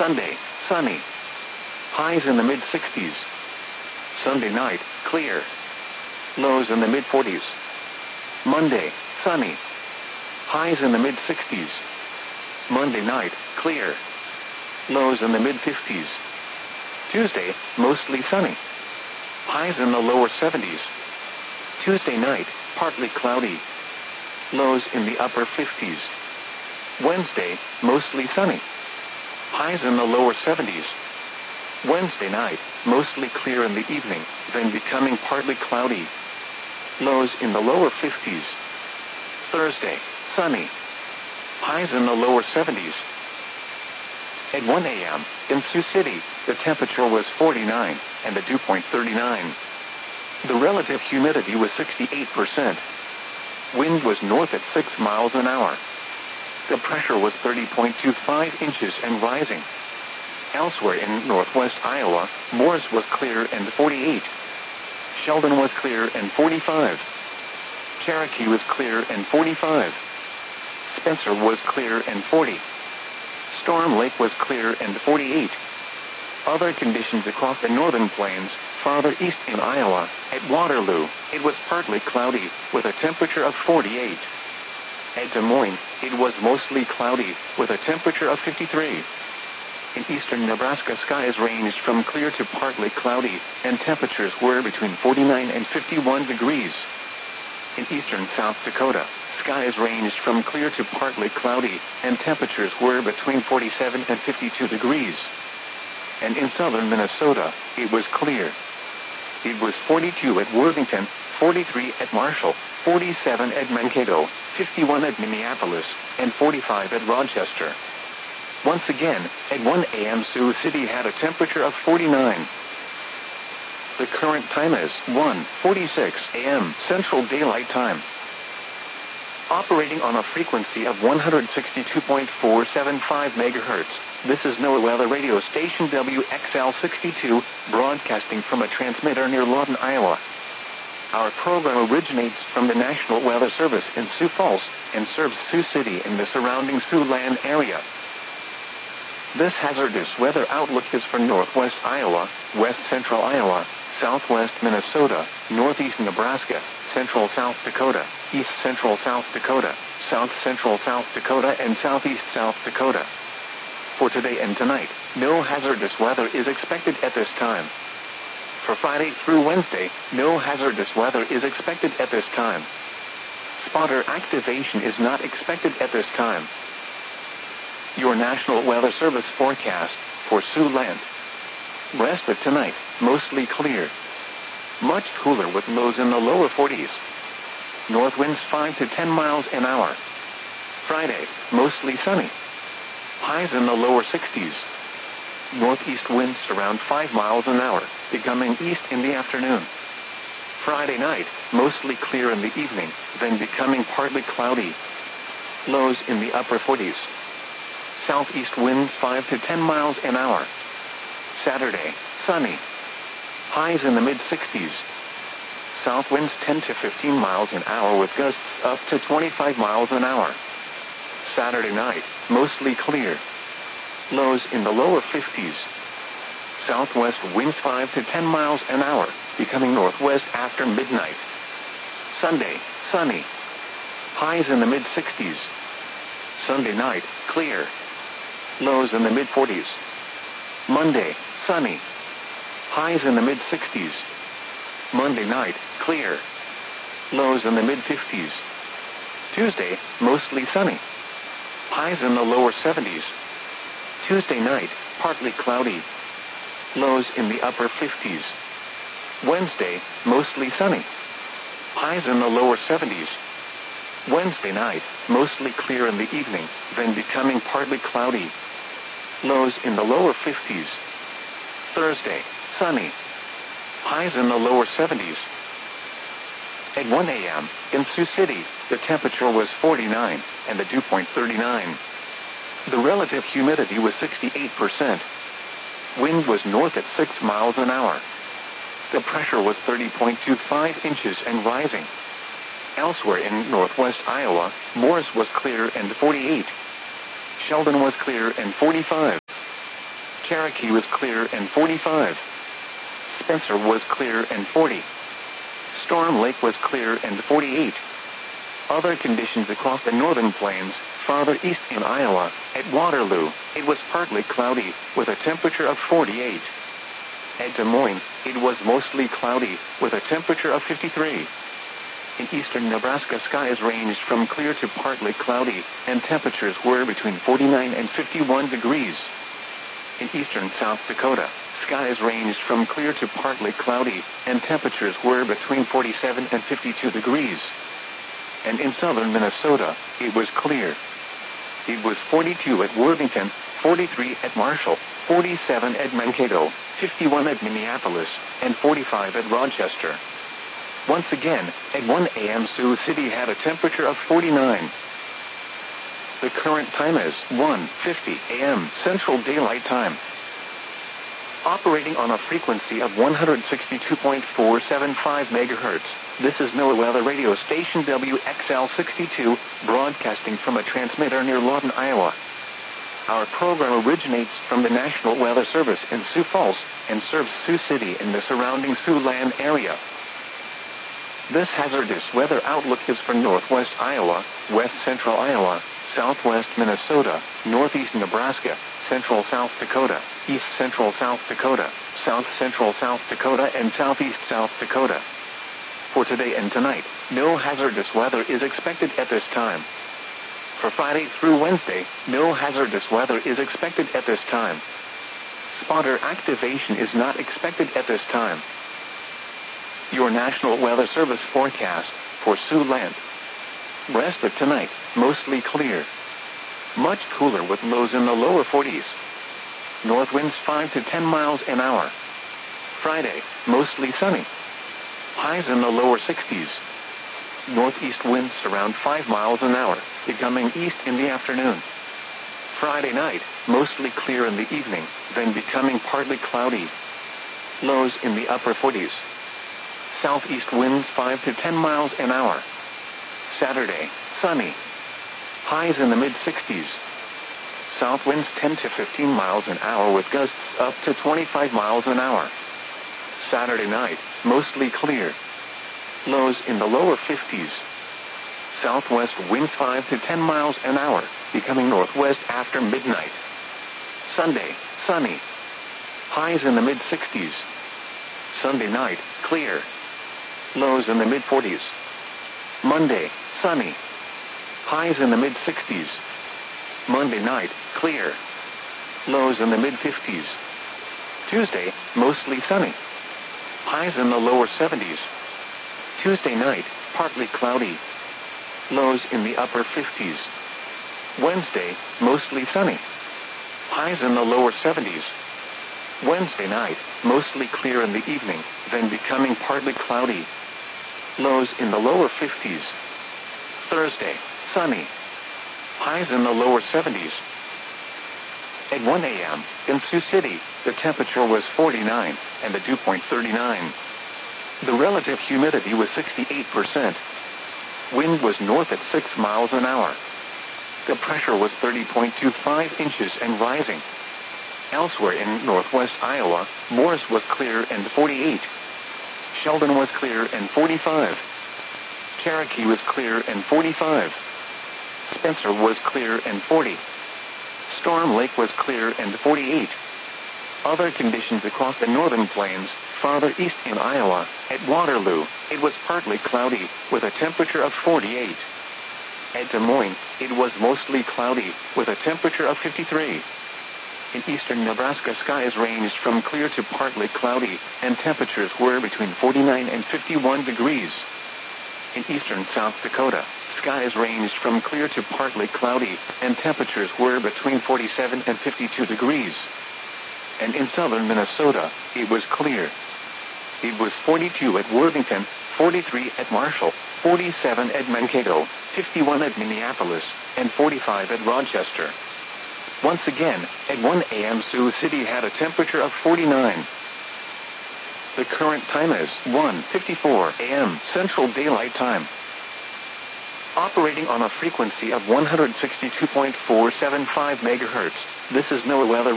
Sunday, sunny. Highs in the mid-60s. Sunday night, clear. Lows in the mid-40s. Monday, sunny. Highs in the mid-60s. Monday night, clear. Lows in the mid-50s. Tuesday, mostly sunny. Highs in the lower 70s. Tuesday night, partly cloudy. Lows in the upper 50s. Wednesday, mostly sunny. Highs in the lower 70s. Wednesday night, mostly clear in the evening, then becoming partly cloudy. Lows in the lower 50s. Thursday, sunny. Highs in the lower 70s. At 1 a.m., in Sioux City, the temperature was 49, and the dew point 39. The relative humidity was 68%. Wind was north at 6 miles an hour. The pressure was 30.25 inches and rising. Elsewhere in northwest Iowa, Morris was clear and 48. Sheldon was clear and 45. Cherokee was clear and 45. Spencer was clear and 40. Storm Lake was clear and 48. Other conditions across the northern plains, farther east in Iowa, at Waterloo, it was partly cloudy, with a temperature of 48. At Des Moines, it was mostly cloudy, with a temperature of 53. In eastern Nebraska, skies ranged from clear to partly cloudy, and temperatures were between 49 and 51 degrees. In eastern South Dakota, skies ranged from clear to partly cloudy, and temperatures were between 47 and 52 degrees. And in southern Minnesota, it was clear. It was 42 at Worthington, 43 at Marshall, 47 at Mankato, 51 at Minneapolis, and 45 at Rochester. Once again, at 1 a.m. Sioux City had a temperature of 49. The current time is 1:46 a.m. Central Daylight Time. Operating on a frequency of 162.475 MHz, this is NOAA Weather Radio Station WXL62, broadcasting from a transmitter near Lawton, Iowa. Our program originates from the National Weather Service in Sioux Falls and serves Sioux City and the surrounding Siouxland area. This hazardous weather outlook is for northwest Iowa, west central Iowa, southwest Minnesota, northeast Nebraska, central South Dakota, east central South Dakota, south central South Dakota, and southeast South Dakota. For today and tonight, no hazardous weather is expected at this time. For Friday through Wednesday, no hazardous weather is expected at this time. Spotter activation is not expected at this time. Your National Weather Service forecast for Siouxland. Rest of tonight, mostly clear. Much cooler with lows in the lower 40s. North winds 5 to 10 miles an hour. Friday, mostly sunny. Highs in the lower 60s. Northeast winds around 5 miles an hour, becoming east in the afternoon. Friday night, mostly clear in the evening, then becoming partly cloudy. Lows in the upper 40s. Southeast winds 5 to 10 miles an hour. Saturday, sunny. Highs in the mid-60s. South winds 10 to 15 miles an hour with gusts up to 25 miles an hour. Saturday night, mostly clear. Lows in the lower 50s. Southwest winds 5 to 10 miles an hour, becoming northwest after midnight. Sunday, sunny. Highs in the mid-60s. Sunday night, clear. Lows in the mid-40s. Monday, sunny. Highs in the mid-60s. Monday night, clear. Lows in the mid-50s. Tuesday, mostly sunny. Highs in the lower 70s. Tuesday night, partly cloudy. Lows in the upper 50s. Wednesday, mostly sunny. Highs in the lower 70s. Wednesday night, mostly clear in the evening, then becoming partly cloudy. Lows in the lower 50s. Thursday, sunny. Highs in the lower 70s. At 1 a.m., in Sioux City, the temperature was 49, and the dew point 39. The relative humidity was 68%. Wind was north at 6 miles an hour. The pressure was 30.25 inches and rising. Elsewhere in northwest Iowa, Morris was clear and 48. Sheldon was clear and 45. Cherokee was clear and 45. Spencer was clear and 40. Storm Lake was clear and 48. Other conditions across the northern plains, farther east in Iowa, at Waterloo, it was partly cloudy, with a temperature of 48. At Des Moines, it was mostly cloudy, with a temperature of 53. In eastern Nebraska, skies ranged from clear to partly cloudy, and temperatures were between 49 and 51 degrees. In eastern South Dakota, skies ranged from clear to partly cloudy, and temperatures were between 47 and 52 degrees. And in southern Minnesota, it was clear. It was 42 at Worthington, 43 at Marshall, 47 at Mankato, 51 at Minneapolis, and 45 at Rochester. Once again, at 1 a.m. Sioux City had a temperature of 49. The current time is 1:50 a.m. Central Daylight Time. Operating on a frequency of 162.475 MHz, this is NOAA Weather Radio Station WXL62, broadcasting from a transmitter near Lawton, Iowa. Our program originates from the National Weather Service in Sioux Falls and serves Sioux City and the surrounding Siouxland area. This hazardous weather outlook is for northwest Iowa, west central Iowa, southwest Minnesota, northeast Nebraska, central South Dakota, east central South Dakota, south central South Dakota, and southeast South Dakota. For today and tonight, no hazardous weather is expected at this time. For Friday through Wednesday, no hazardous weather is expected at this time. Spotter activation is not expected at this time. Your National Weather Service forecast for Siouxland. Rest of tonight, mostly clear. Much cooler with lows in the lower 40s. North winds 5 to 10 miles an hour. Friday, mostly sunny. Highs in the lower 60s. Northeast winds around 5 miles an hour, becoming east in the afternoon. Friday night, mostly clear in the evening, then becoming partly cloudy. Lows in the upper 40s. Southeast winds 5 to 10 miles an hour. Saturday, sunny. Highs in the mid-60s. South winds 10 to 15 miles an hour with gusts up to 25 miles an hour. Saturday night, mostly clear. Lows in the lower 50s. Southwest winds 5 to 10 miles an hour, becoming northwest after midnight. Sunday, sunny. Highs in the mid-60s. Sunday night, clear. Lows in the mid-40s. Monday, sunny. Highs in the mid-60s. Monday night, clear. Lows in the mid-50s. Tuesday, mostly sunny. Highs in the lower 70s. Tuesday night, partly cloudy. Lows in the upper 50s. Wednesday, mostly sunny. Highs in the lower 70s. Wednesday night, mostly clear in the evening, then becoming partly cloudy. Lows in the lower 50s. Thursday, sunny. Highs in the lower 70s. At 1 a.m., in Sioux City, the temperature was 49, and the dew point 39. The relative humidity was 68%. Wind was north at 6 miles an hour. The pressure was 30.25 inches and rising. Elsewhere in northwest Iowa, Morris was clear and 48. Sheldon was clear and 45. Cherokee was clear and 45. Spencer was clear and 40. Storm Lake was clear and 48. Other conditions across the northern plains, farther east in Iowa, at Waterloo, it was partly cloudy, with a temperature of 48. At Des Moines, it was mostly cloudy, with a temperature of 53. In eastern Nebraska, skies ranged from clear to partly cloudy, and temperatures were between 49 and 51 degrees. In eastern South Dakota, skies ranged from clear to partly cloudy, and temperatures were between 47 and 52 degrees. And in southern Minnesota, it was clear. It was 42 at Worthington, 43 at Marshall, 47 at Mankato, 51 at Minneapolis, and 45 at Rochester. Once again, at 1 a.m. Sioux City had a temperature of 49. The current time is 1:54 a.m. Central Daylight Time. Operating on a frequency of 162.475 MHz, this is NOAA Weather